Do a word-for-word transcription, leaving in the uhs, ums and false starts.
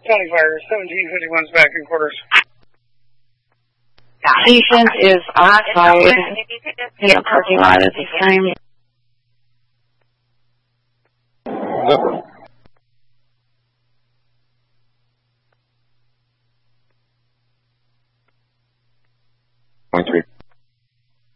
County Fire, seventeen fifty-one's back in quarters. Patient is outside in the parking lot at this time. No. Point three.